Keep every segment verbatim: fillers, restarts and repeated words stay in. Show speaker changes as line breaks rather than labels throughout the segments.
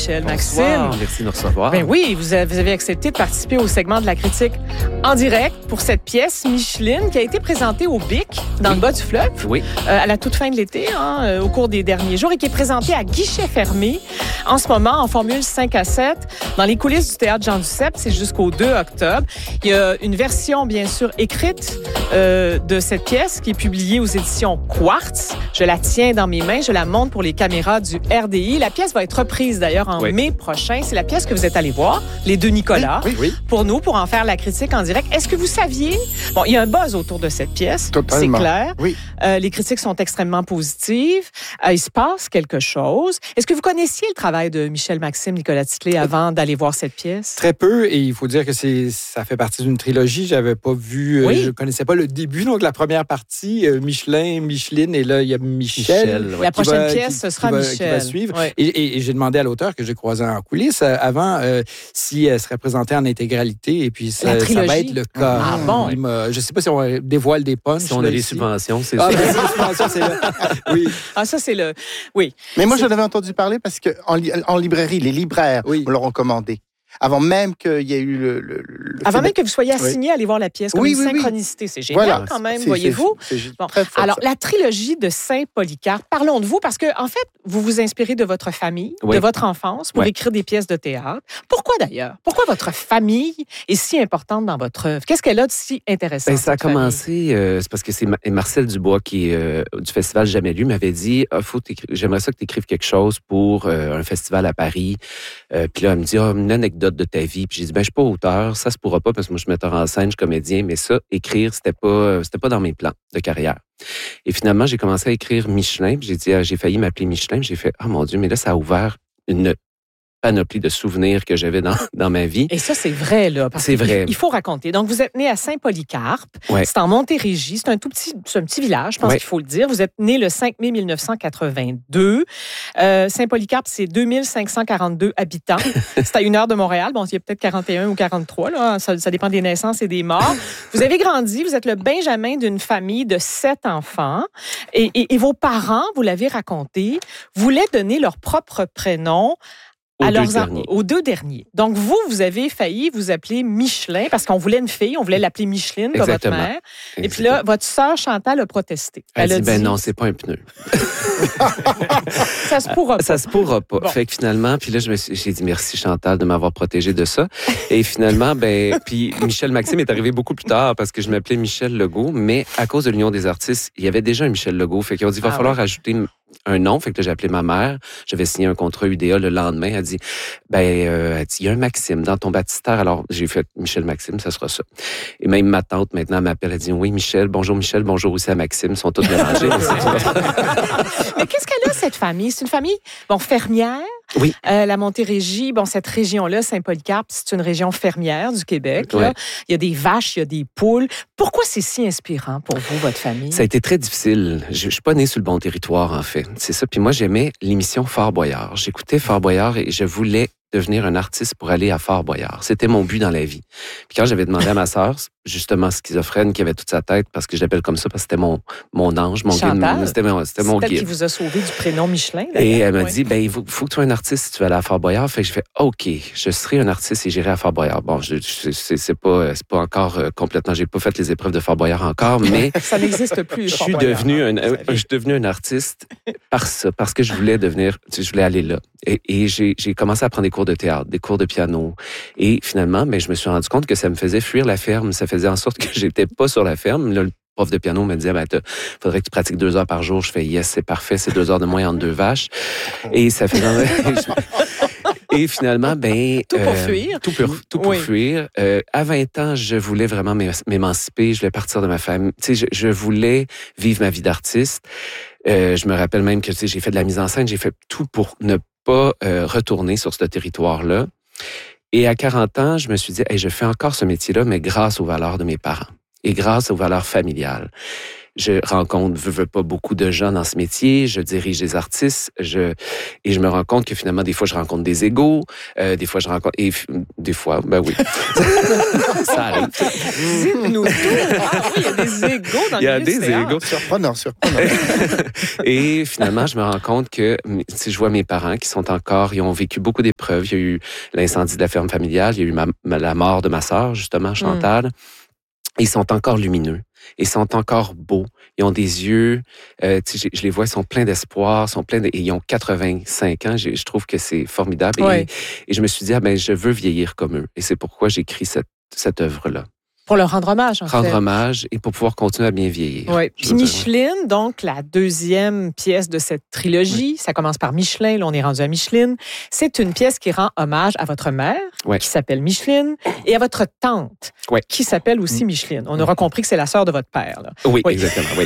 Michel Maxime.
Bonsoir, merci de nous recevoir.
Ben oui, vous avez, vous avez accepté de participer au segment de la critique en direct pour cette pièce Micheline qui a été présentée au B I C dans
oui.
le bas du fleuve
Oui.
euh, à la toute fin de l'été, hein, euh, au cours des derniers jours et qui est présentée à guichet fermé en ce moment en formule cinq à sept dans les coulisses du théâtre Jean Duceppe. C'est jusqu'au deux octobre. Il y a une version bien sûr écrite euh, de cette pièce qui est publiée aux éditions Quartz. Je la tiens dans mes mains, je la montre pour les caméras du R D I. La pièce va être reprise d'ailleurs en
oui.
mai prochain. C'est la pièce que vous êtes allés voir, les deux Nicolas,
oui, oui.
pour nous, pour en faire la critique en direct. Est-ce que vous saviez... Bon, il y a un buzz autour de cette pièce,
Totalement.
c'est clair.
Oui.
Euh, les critiques sont extrêmement positives. Euh, il se passe quelque chose. Est-ce que vous connaissiez le travail de Michel Maxime, Nicolas Titley, avant d'aller voir cette pièce?
Très peu, et il faut dire que c'est, ça fait partie d'une trilogie. J'avais pas vu,
oui.
euh, je connaissais pas le début, donc la première partie, euh, Michelin, Micheline, et là, il y a Michel.
Michel
La prochaine
va,
pièce,
qui,
ce sera
qui va,
Michel.
Qui va suivre.
Oui.
Et, et, et j'ai demandé à l'auteur que j'ai croisé en coulisses euh, avant euh, si elle serait présentée en intégralité, et puis ça, ça va être le cas.
Ah bon?
Il m'a, je sais pas si on dévoile des punchs.
Si on a des subventions, c'est
ah,
sûr.
ben, les subventions, c'est là. Oui.
Ah, ça, c'est le... Oui.
Mais moi,
c'est...
j'en avais entendu parler parce qu'en li- en librairie, les libraires
oui.
me l'ont recommandé. Avant même qu'il y ait eu le... le, le
Avant
fait
même que vous soyez assigné oui. à aller voir la pièce, comme
oui,
une
oui,
synchronicité. C'est génial
voilà.
quand même,
c'est,
voyez-vous.
C'est, c'est, c'est
bon.
très fort,
Alors,
ça.
la trilogie de Saint-Polycarpe, parlons de vous, parce que en fait, vous vous inspirez de votre famille,
oui.
de votre enfance, pour
oui.
écrire des pièces de théâtre. Pourquoi d'ailleurs? Pourquoi votre famille est si importante dans votre œuvre? Qu'est-ce qu'elle a de si intéressant?
Ben, ça a commencé, euh, c'est parce que c'est Marcel Dubois, qui est euh, du Festival Jamais lu, m'avait dit ah, faut j'aimerais ça que tu écrives quelque chose pour euh, un festival à Paris. Euh, puis là, elle me dit oh, une anecdote de ta vie. Puis j'ai dit ben, je suis pas auteur, ça se pourra pas parce que moi, je suis metteur en scène, je suis comédien, mais ça, écrire, c'était pas, c'était pas dans mes plans de carrière. Et finalement, j'ai commencé à écrire Michelin. Puis j'ai dit, ah, j'ai failli m'appeler Michelin. Puis j'ai fait, ah oh, mon Dieu, mais là, ça a ouvert une panoplie de souvenirs que j'avais dans, dans ma vie.
Et ça, c'est vrai, là. Parce
c'est vrai.
Il faut raconter. Donc, vous êtes né à Saint-Polycarpe.
Ouais.
C'est en Montérégie. C'est un tout petit, c'est un petit village, je pense ouais. qu'il faut le dire. Vous êtes né le cinq mai mille neuf cent quatre-vingt-deux. Euh, Saint-Polycarpe, c'est deux mille cinq cent quarante-deux habitants. C'est à une heure de Montréal. Bon, il y a peut-être quarante et un ou quarante-trois, là. Ça, ça dépend des naissances et des morts. Vous avez grandi. Vous êtes le benjamin d'une famille de sept enfants. Et, et, et vos parents, vous l'avez raconté, voulaient donner leur propre prénom
Aux,
à
deux
leurs, aux deux derniers. Donc, vous, vous avez failli vous appeler Michelin parce qu'on voulait une fille, on voulait l'appeler Micheline comme votre mère.
Exactement.
Et puis là, votre sœur Chantal a protesté.
Elle, Elle a dit, ben
dit,
non, c'est pas un pneu.
Ça se pourra pas.
Ça se pourra pas.
Bon.
Fait que finalement, puis là, je me suis, j'ai dit merci Chantal de m'avoir protégé de ça. Et finalement, ben, puis Michel Maxime est arrivé beaucoup plus tard parce que je m'appelais Michel Legault, mais à cause de l'Union des artistes, il y avait déjà un Michel Legault. Fait qu'ils ont dit, il va ah, falloir ouais. ajouter un nom. Fait que là, j'ai appelé ma mère. J'avais signé un contrat U D A le lendemain. Elle dit, ben, euh, elle dit, il y a un Maxime dans ton baptistère. Alors, j'ai fait Michel Maxime, ça sera ça. Et même ma tante, maintenant, m'appelle. Elle dit, oui, Michel, bonjour Michel, bonjour aussi à Maxime. Ils sont tous mélangés.
Mais qu'est-ce qu'elle a, cette famille? C'est une famille, bon, fermière.
Oui.
Euh, la Montérégie, bon, cette région-là, Saint-Polycarpe, c'est une région fermière du Québec. Là.
Ouais.
Il y a des vaches, il y a des poules. Pourquoi c'est si inspirant pour vous, votre famille?
Ça a été très difficile. Je, je suis pas née sur le bon territoire, en fait. C'est ça. Puis moi, j'aimais l'émission Fort Boyard. J'écoutais Fort Boyard et je voulais devenir un artiste pour aller à Fort Boyard. C'était mon but dans la vie. Puis quand j'avais demandé à ma sœur, justement schizophrène, qui avait toute sa tête, parce que je l'appelle comme ça, parce que c'était mon, mon ange, mon
Chantal,
guide. C'était mon, c'était mon
guide. C'est elle qui vous a sauvé du prénom Michelin. D'ailleurs.
Et elle m'a
oui.
dit, ben il faut, faut que tu sois un artiste si tu veux aller à Fort Boyard. Fait que je fais, OK, je serai un artiste et j'irai à Fort Boyard. Bon, je, je, c'est, c'est, pas, c'est pas encore euh, complètement, j'ai pas fait les épreuves de Fort Boyard encore, mais...
ça n'existe plus,
Je suis devenu un, euh, je suis devenu un artiste par ça, parce que je voulais devenir, je voulais aller là. Et, et j'ai, j'ai commencé à prendre des cours de théâtre, des cours de piano. Et finalement, ben, je me suis rendu compte que ça me faisait fuir la ferme. Ça faisait en sorte que j'étais pas sur la ferme. Là, le prof de piano me disait, ben, faudrait que tu pratiques deux heures par jour. Je fais, yes, c'est parfait, c'est deux heures de moins entre deux vaches. Et ça fait... Et finalement, ben...
Tout pour
euh,
fuir.
Tout pour, tout pour
oui.
fuir. Euh, à vingt ans, je voulais vraiment m'émanciper. Je voulais partir de ma famille. Tu sais, je, je voulais vivre ma vie d'artiste. Euh, je me rappelle même que, tu sais, j'ai fait de la mise en scène. J'ai fait tout pour ne pas euh, retourner sur ce territoire-là. Et à quarante ans, je me suis dit, hey, je fais encore ce métier-là, mais grâce aux valeurs de mes parents et grâce aux valeurs familiales. je rencontre, veux, veux pas, beaucoup de gens dans ce métier. Je dirige des artistes. Je, et je me rends compte que finalement, des fois, je rencontre des égaux. Euh, des fois, je rencontre... Et des fois, ben oui. Ça arrive.
Dites-nous tout. Ah oui, il y a des égaux dans le
Il y a
milieu
des
du théâtre.
égaux. Surprenant, surprenant.
Et finalement, je me rends compte que si je vois mes parents qui sont encore... Ils ont vécu beaucoup d'épreuves. Il y a eu l'incendie de la ferme familiale. Il y a eu ma, ma, la mort de ma sœur, justement, Chantal. Mm. Ils sont encore lumineux. Ils sont encore beaux. Ils ont des yeux, euh, tu sais, je, je les vois, ils sont pleins d'espoir, sont pleins de, et ils ont quatre-vingt-cinq ans. Je, je trouve que c'est formidable.
Oui.
Et, et je me suis dit, ah ben, je veux vieillir comme eux. Et c'est pourquoi j'écris cette, cette œuvre-là.
Pour leur rendre hommage, en
rendre
fait.
Rendre hommage et pour pouvoir continuer à bien vieillir.
Oui. Puis Micheline, donc la deuxième pièce de cette trilogie, oui. Ça commence par Michelin, là on est rendu à Micheline. C'est une pièce qui rend hommage à votre mère, oui. Qui s'appelle Micheline, et à votre tante, oui. Qui s'appelle aussi Micheline. On aura compris que c'est la sœur de votre père. Là.
Oui, oui, exactement. Oui.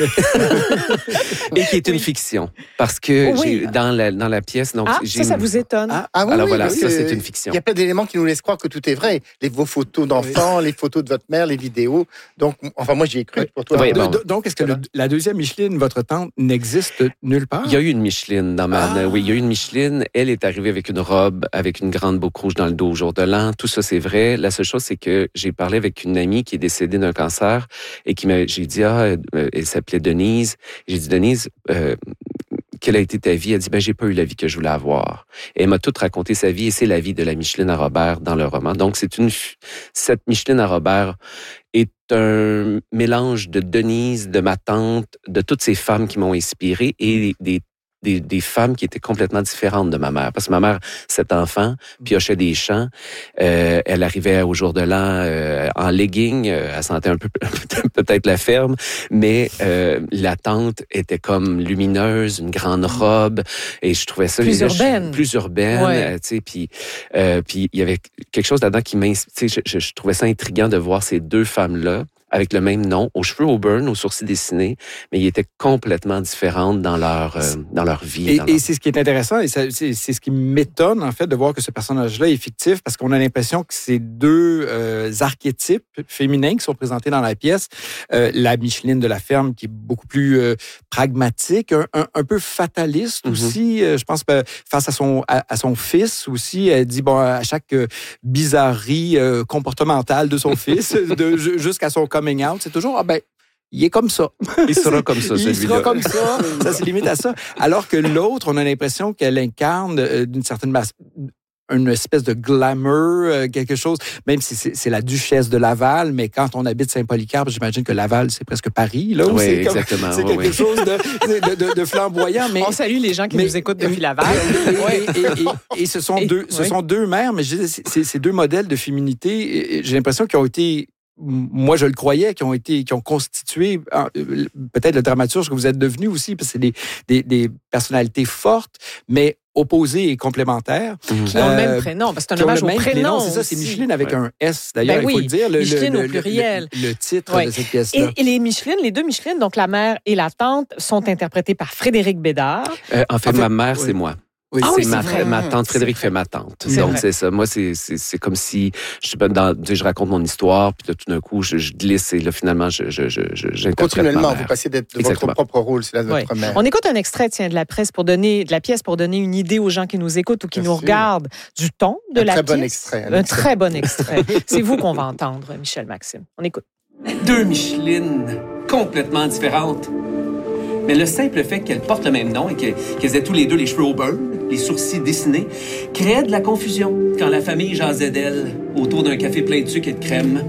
Et qui est une oui. fiction. Parce que oui. j'ai, dans, la, dans la pièce... Donc,
ah,
j'ai
ça, ça vous étonne.
Ah, ah oui,
alors
oui,
voilà,
oui,
ça,
oui,
c'est une fiction.
Il y a plein d'éléments qui nous laissent croire que tout est vrai. Les, vos photos d'enfants, oui. Les photos de votre mère, les vidéos. Donc, enfin, moi, j'y ai cru pour toi.
Oui, bon. Donc, est-ce que le, la deuxième Micheline, votre tante, n'existe nulle part?
Il y a eu une Micheline dans ma... Ah. Oui, il y a eu une Micheline. Elle est arrivée avec une robe, avec une grande boucle rouge dans le dos au jour de l'an. Tout ça, c'est vrai. La seule chose, c'est que j'ai parlé avec une amie qui est décédée d'un cancer et qui m'a... J'ai dit, ah, elle s'appelait Denise. J'ai dit, Denise... Euh, quelle a été ta vie? Elle dit, ben, j'ai pas eu la vie que je voulais avoir. Et elle m'a tout raconté sa vie et c'est la vie de la Micheline à Robert dans le roman. Donc, c'est une, cette Micheline à Robert est un mélange de Denise, de ma tante, de toutes ces femmes qui m'ont inspiré et des Des, des femmes qui étaient complètement différentes de ma mère. Parce que ma mère, sept enfants, piochait des champs. Euh, elle arrivait au jour de l'an euh, en legging. Euh, elle sentait un peu peut-être la ferme. Mais euh, la tante était comme lumineuse, une grande robe. Et je trouvais ça...
Plus urbaine.
Je, plus urbaine. Ouais. Euh, tu sais, puis euh, puis il y avait quelque chose là-dedans qui m'inspirait. Je, je, je trouvais ça intriguant de voir ces deux femmes-là avec le même nom, aux cheveux auburn, aux sourcils dessinés, mais ils étaient complètement différentes dans leur, euh, dans leur vie.
Et,
dans
et
leur...
c'est ce qui est intéressant, et ça, c'est, c'est ce qui m'étonne, en fait, de voir que ce personnage-là est fictif, parce qu'on a l'impression que c'est deux euh, archétypes féminins qui sont présentés dans la pièce. Euh, la Micheline de la ferme, qui est beaucoup plus euh, pragmatique, un, un, un peu fataliste mm-hmm. aussi, euh, je pense, euh, face à son, à, à son fils aussi. Elle dit, bon, à chaque euh, bizarrerie euh, comportementale de son fils, de, jusqu'à son coming out, c'est toujours, ah ben, il est comme ça.
Il sera comme ça, celui-là.
Il sera comme ça. Ça se limite à ça. Alors que l'autre, on a l'impression qu'elle incarne euh, d'une certaine masse une espèce de glamour, euh, quelque chose, même si c'est, c'est la duchesse de Laval, mais quand on habite Saint-Polycarpe, j'imagine que Laval, c'est presque Paris, là.
Oui,
c'est
exactement.
Comme, c'est
oui,
quelque
oui.
chose de, de, de, de flamboyant. Mais,
on salue les gens qui
mais,
nous écoutent depuis Laval.
Et, et, et, et ce sont, et, deux, ce oui. sont deux mères, mais je dis, c'est, c'est deux modèles de féminité. Et j'ai l'impression qu'ils ont été... Moi, je le croyais, qui ont été, qui ont constitué peut-être le dramaturge que vous êtes devenu aussi, parce que c'est des, des, des personnalités fortes, mais opposées et complémentaires.
Mmh. Qui ont euh, le même prénom, parce que c'est un hommage au prénom. prénom
c'est ça, c'est Micheline avec ouais. un S, d'ailleurs,
ben oui,
il faut le dire. Le,
Micheline
le,
au pluriel.
Le, le, le titre
ouais.
de cette pièce-là.
Et, et les Micheline, les deux Micheline, donc la mère et la tante, sont interprétées par Frédéric Bédard.
Euh, en fait, en fait ma mère, oui. c'est moi.
Oui,
ah
c'est
oui, ma,
vrai.
ma tante Frédéric fait ma tante.
C'est
Donc,
vrai.
c'est ça. Moi, c'est, c'est, c'est comme si je, sais pas, dans, je raconte mon histoire, puis là, tout d'un coup, je, je glisse et là, finalement, je, je, je, je, j'interprète
continuellement,
ma mère.
vous passez d'être de votre propre rôle, c'est là de votre
oui.
mère.
On écoute un extrait tiens, de la presse pour donner, de la pièce pour donner une idée aux gens qui nous écoutent ou qui Bien nous sûr. regardent du ton de
un
la
très
pièce.
Bon extrait, un,
un
extrait.
très bon extrait. C'est vous qu'on va entendre, Michel Maxime. On écoute.
Deux Michelines complètement différentes. Mais le simple fait qu'elles portent le même nom et qu'elles aient tous les deux les cheveux au beurre, les sourcils dessinés, créait de la confusion quand la famille jasait d'elle autour d'un café plein de sucre et de crème.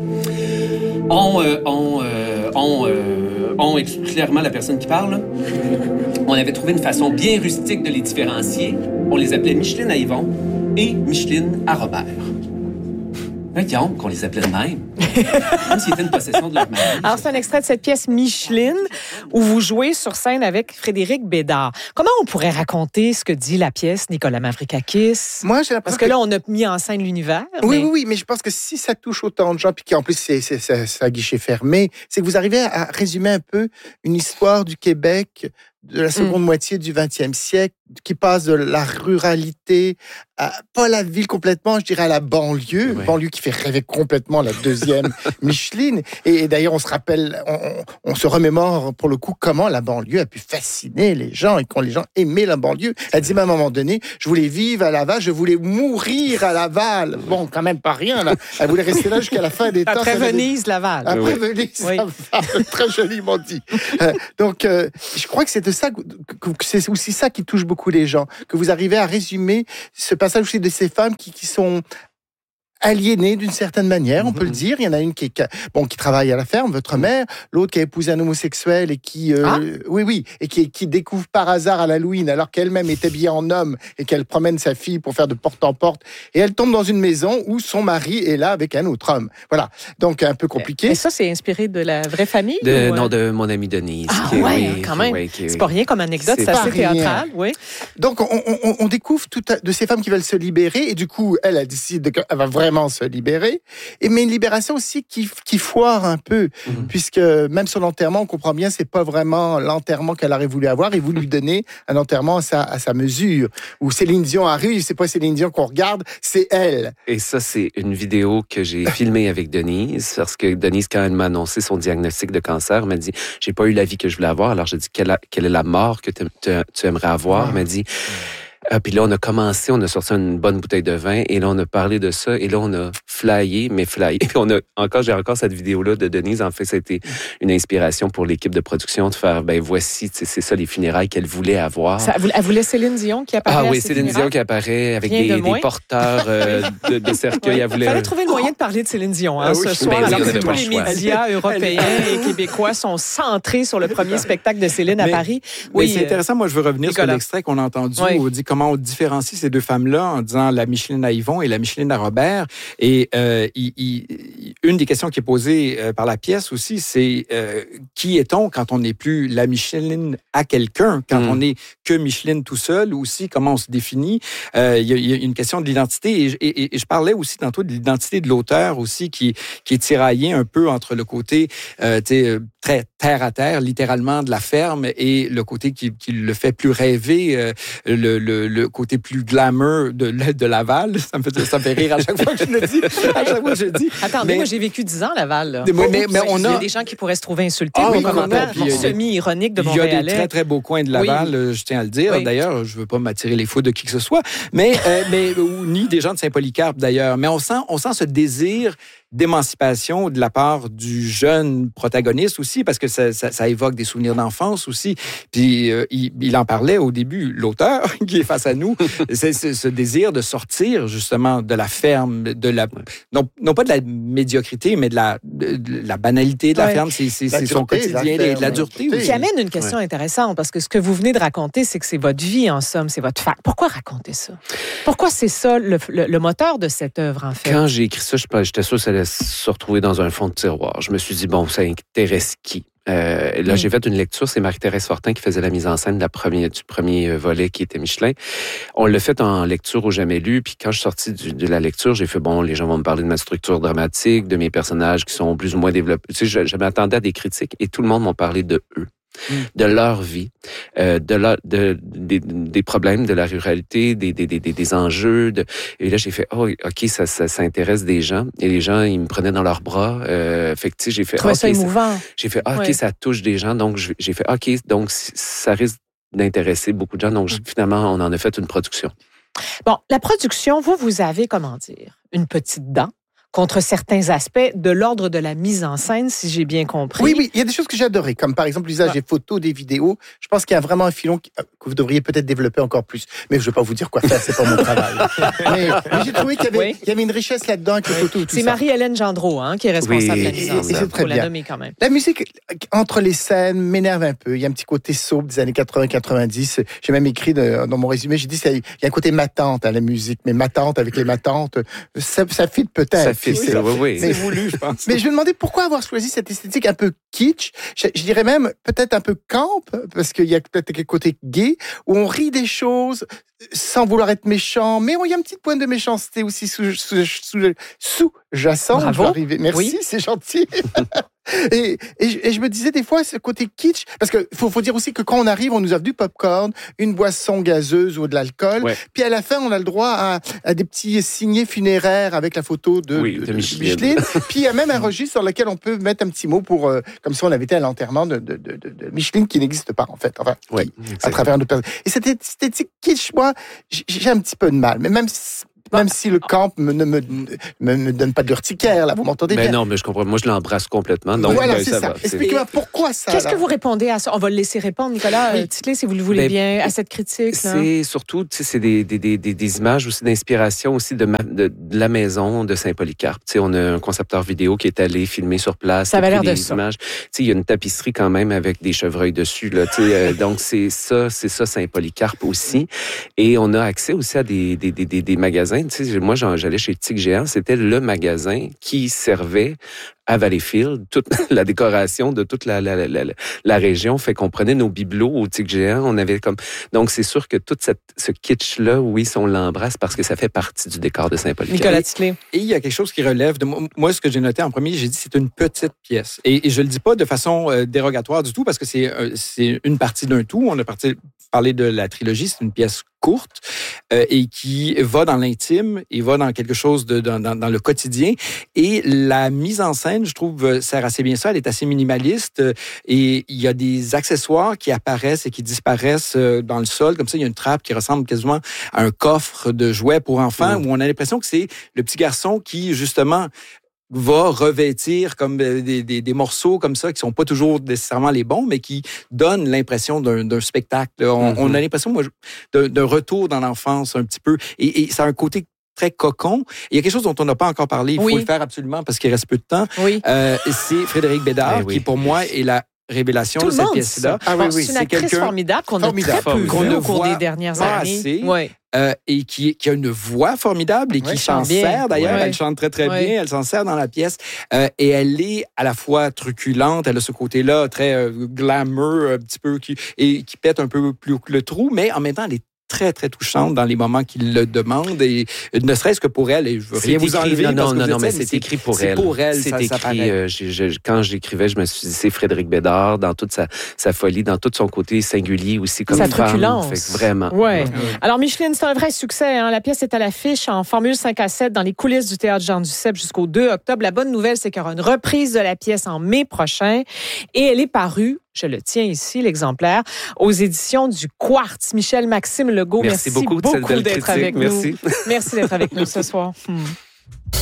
On, euh, on, euh, on, euh, on exclut clairement la personne qui parle. On avait trouvé une façon bien rustique de les différencier. On les appelait Micheline à Yvon et Micheline à Robert. Voyons qu'on les appelait de même. Comme s'ils étaient une possession de leur mère.
Alors, c'est un extrait de cette pièce Micheline où vous jouez sur scène avec Frédéric Bédard. Comment on pourrait raconter ce que dit la pièce Nicolas Mavrikakis?
Moi, j'ai l'impression
Parce que, que là, on a mis en scène l'univers.
Oui,
mais...
oui, oui, mais je pense que si ça touche autant de gens, puis qu'en plus, c'est, c'est, c'est, c'est un guichet fermé, c'est que vous arrivez à résumer un peu une histoire du Québec de la seconde mmh. moitié du vingtième siècle, qui passe de la ruralité à, pas la ville complètement, je dirais à la banlieue,
Ouais.
banlieue qui fait rêver complètement la deuxième Micheline. Et, et d'ailleurs, on se rappelle, on, on, on se remémore pour le coup comment la banlieue a pu fasciner les gens et quand les gens aimaient la banlieue. Elle disait à un moment donné, je voulais vivre à Laval, je voulais mourir à Laval. Bon, quand même pas rien là. Elle voulait rester là jusqu'à la fin des temps.
Après
Ça avait-
Venise, Laval.
Après
Oui.
Venise,
Oui.
Laval. Très joliment dit. Euh, donc, euh, je crois que c'est de ça, que, que c'est aussi ça qui touche beaucoup les gens, que vous arrivez à résumer ce passage aussi de ces femmes qui, qui sont aliénées d'une certaine manière, on peut le dire. Il y en a une qui, est, bon, qui travaille à la ferme, votre mère, l'autre qui a épousé un homosexuel et qui, euh,
Ah.
oui, oui, et qui, qui découvre par hasard à l'Halloween, alors qu'elle-même est habillée en homme et qu'elle promène sa fille pour faire de porte en porte, et elle tombe dans une maison où son mari est là avec un autre homme. Voilà, donc un peu compliqué.
Et ça, c'est inspiré de la vraie famille?
De,
ou, euh?
non, de mon amie Denise.
Ah
qui-
ouais,
oui,
hein, quand
qui-
même.
ouais, qui-
C'est pas rien comme anecdote,
C'est
c'est
pas
assez
rien.
théâtral, oui.
Donc, on, on- on découvre tout à- de ces femmes qui veulent se libérer, et du coup, elle, elle décide qu'elle va vraiment se libérer. Et, mais une libération aussi qui, qui foire un peu,
Mhm.
puisque même sur l'enterrement, on comprend bien, c'est pas vraiment l'enterrement qu'elle aurait voulu avoir, et vous lui donnez un enterrement à sa, à sa mesure. Où Céline Dion arrive, c'est pas Céline Dion qu'on regarde, c'est elle.
Et ça, c'est une vidéo que j'ai filmée avec Denise, parce que Denise, quand elle m'a annoncé son diagnostic de cancer, m'a dit, j'ai pas eu la vie que je voulais avoir. Alors, j'ai dit, quelle, a- quelle est la mort que tu- tu tu aimerais avoir? Elle m'a dit, ah, puis là, on a commencé, on a sorti une bonne bouteille de vin, et là, on a parlé de ça, et là, on a flyé, mais flyé. Puis on a encore, j'ai encore cette vidéo-là de Denise. En fait, ça a été une inspiration pour l'équipe de production de faire, ben voici, tu sais, c'est ça les funérailles qu'elle voulait avoir.
Ça, elle voulait Céline Dion qui apparaît
Ah
à
oui,
ses
Céline Dion
funérailles?
qui apparaît avec
Rien de
des,
moins.
des porteurs euh, de, de cercueils.
Oui.
Elle voulait
fallait
un-
trouver le moyen de parler de Céline Dion hein,
Ah oui,
ce
ben
soir,
oui,
alors
on
que
avait
tous
pas
les
le choix.
médias européens et québécois sont centrés sur le premier spectacle de Céline à
Mais-
Paris.
Oui,
Oui,
c'est
euh,
intéressant. Moi, je veux revenir
Nicolas.
sur l'extrait qu'on a entendu
Oui.
où on dit comment on différencie ces deux femmes-là en disant la Micheline à Yvon et la Micheline à Robert. Et euh, il, il, une des questions qui est posée euh, par la pièce aussi, c'est euh, qui est-on quand on n'est plus la Micheline à quelqu'un, quand
Mm.
on n'est que Micheline tout seul, aussi comment on se définit. Euh, il, y a, il y a une question de l'identité. Et, et, et je parlais aussi tantôt de l'identité de l'auteur aussi qui, qui est tiraillée un peu entre le côté euh, tu sais, très terre à terre, littéralement de la ferme, et le côté qui, qui le fait plus rêver, euh, le, le, le côté plus glamour de, de Laval. Ça me fait, ça me fait rire à chaque fois que je le dis. À chaque fois que je le dis.
Attendez,
Mais-
moi j'ai vécu dix ans à Laval. Là.
Mais- mais- mais on
Il y a
a-
des gens qui pourraient se trouver insultés
Ah
pour
oui,
commentaires
puis il y a des-
semi-ironiques de
Il y a des
Montréalais.
très, très beaux coins de Laval,
Oui.
euh, je tiens à le dire.
Oui.
D'ailleurs, je veux pas m'attirer les fous de qui que ce soit, mais, euh, mais ou, ni des gens de Saint-Polycarpe, d'ailleurs. Mais on sent, on sent ce désir d'émancipation de la part du jeune protagoniste aussi, parce que ça, ça, ça évoque des souvenirs d'enfance aussi. Puis euh, il, il en parlait au début, l'auteur qui est face à nous, c'est c'est ce désir de sortir justement de la ferme, de la non, non pas de la médiocrité, mais de la, de, de la banalité de la
Ouais.
ferme. C'est c'est-
La
c'est son
dureté de la
quotidien,
ferme,
de la
ouais.
dureté
Dureté.
aussi.
Qui amène une question intéressante, parce que ce que vous venez de raconter, c'est que c'est votre vie, en somme, c'est votre fac. Pourquoi raconter ça? Pourquoi c'est ça le, le, le moteur de cette œuvre, en fait?
Quand j'ai écrit ça, je- j'étais sûr que ça allait se retrouver dans un fond de tiroir. Je me suis dit, bon, ça intéresse qui? Euh, là,
Mm.
j'ai fait une lecture. C'est Marie-Thérèse Fortin qui faisait la mise en scène de la première, du premier volet qui était Michelin. On l'a fait en lecture au jamais lu. Puis quand je suis sorti du- de la lecture, j'ai fait, bon, les gens vont me parler de ma structure dramatique, de mes personnages qui sont plus ou moins développés. Tu sais, je, je m'attendais à des critiques et tout le monde m'a parlé de eux.
Mm.
De leur vie, euh, de, leur, de des, des problèmes de la ruralité, des, des, des, des enjeux. De... Et là, j'ai fait, oh, OK, ça, ça, ça intéresse des gens. Et les gens, ils me prenaient dans leurs bras. Euh, fait que, tu sais, j'ai fait,
Je trouvais
OK,
ça
ça-
émouvant.
j'ai fait, ah, OK,
Ouais.
ça touche des gens. Donc, je- j'ai fait, OK, donc, c- ça risque d'intéresser beaucoup de gens. Donc, je- finalement, on en a fait une production.
Bon, la production, vous, vous avez, comment dire, une petite dent contre certains aspects de l'ordre de la mise en scène, si j'ai bien compris.
Oui, oui, il y a des choses que j'ai adorées, comme par exemple l'usage
Ouais.
des photos, des vidéos. Je pense qu'il y a vraiment un filon qui- que vous devriez peut-être développer encore plus. Mais je ne vais pas vous dire quoi faire, c'est pas mon travail. mais mais j'ai trouvé qu'il y avait,
Oui.
il y avait une richesse là-dedans avec les photos et tout
C'est
ça.
Marie-Hélène Gendreau hein, qui est responsable
Oui,
de la mise en
et- et
scène.
c'est très
Faut la
bien.
nommer quand même.
La musique, entre les scènes, m'énerve un peu. Il y a un petit côté soap des années quatre-vingts quatre-vingt-dix. J'ai même écrit de- dans mon résumé, j'ai dit qu'il y a un côté matante à la musique, mais matante avec les matantes, ça, ça fit peut-être.
Ça fait
Puis c'est-
ça, oui, oui.
C'est voulu, je pense.
Mais je me demandais pourquoi avoir choisi cette esthétique un peu kitsch, je, je dirais même peut-être un peu camp, parce qu'il y a peut-être quelque côté gay, où on rit des choses sans vouloir être méchant, mais il y a un petit point de méchanceté aussi sous, sous, sous, sous-jacent.
Bravo.
Je vais arriver. Merci,
Oui.
c'est gentil. Et, et, je, et je me disais des fois, ce côté kitsch, parce qu'il faut, faut dire aussi que quand on arrive, on nous offre du popcorn, une boisson gazeuse ou de l'alcool,
ouais.
puis à la fin, on a le droit à, à des petits signets funéraires avec la photo de,
oui,
de,
de Micheline.
de Micheline. Puis il y a même un registre sur lequel on peut mettre un petit mot pour, euh, comme si on avait été à l'enterrement de, de, de, de, de Micheline qui n'existe pas, en fait. Enfin,
ouais,
qui, à travers une personne. Et cette esthétique kitsch, moi, j'ai un petit peu de mal. Mais même si, Même si le camp me, ne me, me, me donne pas de l'urticaire, là, vous m'entendez bien.
Mais non, mais je comprends. Moi, je l'embrasse complètement. Donc,
voilà,
ben,
c'est
ça.
ça.
Va,
expliquez-moi pourquoi ça.
Qu'est-ce
là?
que vous répondez à ça? On va le laisser répondre, Nicolas oui. Titley, si vous le voulez ben, bien, à cette critique.
C'est surtout, tu sais, c'est des, des, des, des images aussi d'inspiration aussi de, ma, de, de la maison de Saint-Polycarpe. Tu sais, on a un concepteur vidéo qui est allé filmer sur place.
Ça avait l'air de
des
ça.
Images. Tu sais, il y a une tapisserie quand même avec des chevreuils dessus, là. Tu sais, euh, donc c'est ça, c'est ça Saint-Polycarpe aussi. Et on a accès aussi à des, des, des, des, des magasins. Tu sais, moi, j'en j'allais chez Tic Géant, c'était le magasin qui servait à Valleyfield toute la décoration de toute la, la, la, la, la région. Fait qu'on prenait nos bibelots au Tic Géant. On avait comme donc c'est sûr que tout cette, ce kitsch-là, oui, on l'embrasse parce que ça fait partie du décor de Saint-Polycarpe.
Nicolas Titley.
Et il y a quelque chose qui relève de moi. Moi, ce que j'ai noté en premier, j'ai dit c'est une petite pièce. Et, et je le dis pas de façon euh, dérogatoire du tout parce que c'est euh, c'est une partie d'un tout. On a parti, parlé de la trilogie, c'est une pièce courte euh, et qui va dans l'intime et va dans quelque chose de dans, dans, dans le quotidien. Et la mise en scène, je trouve, sert assez bien ça. Elle est assez minimaliste euh, et il y a des accessoires qui apparaissent et qui disparaissent euh, dans le sol. Comme ça, il y a une trappe qui ressemble quasiment à un coffre de jouets pour enfants mmh. où on a l'impression que c'est le petit garçon qui, justement, va revêtir comme des, des, des morceaux comme ça qui sont pas toujours nécessairement les bons, mais qui donnent l'impression d'un, d'un spectacle. On, mm-hmm. on a l'impression, moi, d'un, d'un retour dans l'enfance un petit peu. Et, et ça a un côté très cocon. Il y a quelque chose dont on n'a pas encore parlé. Il oui. faut le faire absolument parce qu'il reste peu de temps.
Oui.
Euh, c'est Frédéric Bédard, oui. qui pour moi est la révélation
Tout
de cette pièce-là.
Ah, oui, oui. C'est une actrice quelqu'un formidable qu'on formidable. a très peu
qu'on
vu
ne
au cours
voit
des dernières
pas
années.
Assez.
Oui.
Euh, et qui, qui a une voix formidable et qui
ouais,
s'en
bien.
sert d'ailleurs.
Ouais.
Elle chante très, très
ouais.
bien. Elle s'en sert dans la pièce. Euh, et elle est à la fois truculente. Elle a ce côté-là très euh, glamour, un petit peu, qui, et qui pète un peu plus le trou, mais en même temps, elle est très, très touchante dans les moments qu'il le demande. Et ne serait-ce que pour elle, et je veux rien vous enlever.
Non, non,
non,
non, mais c'est, c'est écrit pour
c'est
elle.
C'est pour elle,
c'est
ça,
écrit,
ça
euh, je, je, quand j'écrivais, je me suis dit, c'est Frédéric Bédard, dans toute sa, sa folie, dans tout son côté singulier aussi, comme
sa
femme.
truculence.
Fait que vraiment.
Ouais. ouais. Alors, Micheline, c'est un vrai succès. Hein? La pièce est à l'affiche en formule cinq à sept dans les coulisses du Théâtre Jean Duceppe jusqu'au deux octobre. La bonne nouvelle, c'est qu'il y aura une reprise de la pièce en mai prochain. Et elle est parue, je le tiens ici, l'exemplaire, aux éditions du Quartz. Michel Maxime Legault, merci, merci beaucoup, beaucoup de d'être critique. avec
merci.
nous. Merci d'être avec nous ce soir. Hmm.